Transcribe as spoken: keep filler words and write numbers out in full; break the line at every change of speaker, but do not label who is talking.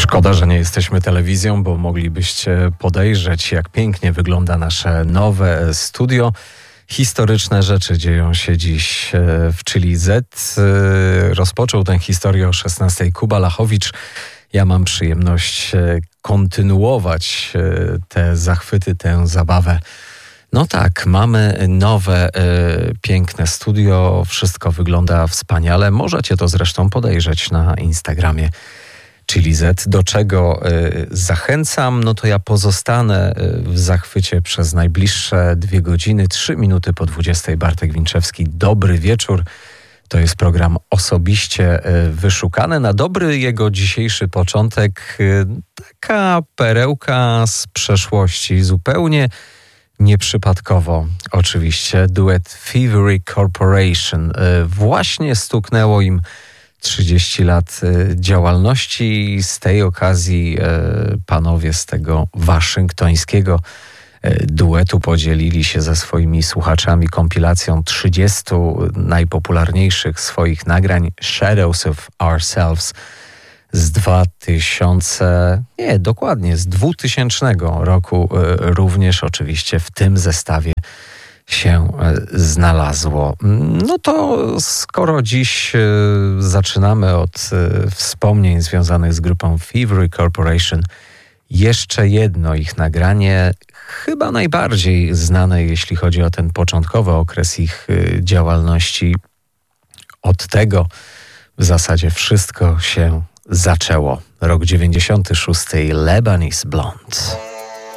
Szkoda, że nie jesteśmy telewizją, bo moglibyście podejrzeć, jak pięknie wygląda nasze nowe studio. Historyczne rzeczy dzieją się dziś w Chili Z. Rozpoczął tę historię o szesnastej Kuba Lachowicz. Ja mam przyjemność kontynuować te zachwyty, tę zabawę. No tak, mamy nowe, y, piękne studio. Wszystko wygląda wspaniale. Możecie to zresztą podejrzeć na Instagramie Chili Z. Do czego y, zachęcam? No to ja pozostanę w zachwycie przez najbliższe dwie godziny, trzy minuty po dwudziestej. Bartek Winczewski. Dobry wieczór. To jest program osobiście y, wyszukany. Na dobry jego dzisiejszy początek y, taka perełka z przeszłości, zupełnie nieprzypadkowo oczywiście. Duet Thievery Corporation. Właśnie stuknęło im trzydzieści lat działalności i z tej okazji panowie z tego waszyngtońskiego duetu podzielili się ze swoimi słuchaczami kompilacją trzydziestu najpopularniejszych swoich nagrań Shadows of Ourselves z dwa tysiące, nie, dokładnie z dwutysięcznego roku również oczywiście w tym zestawie się znalazło. No to skoro dziś zaczynamy od wspomnień związanych z grupą Thievery Corporation, jeszcze jedno ich nagranie, chyba najbardziej znane, jeśli chodzi o ten początkowy okres ich działalności. Od tego w zasadzie wszystko się zaczęło. Rok dziewięćdziesiąty szósty. Lebanese Blonde.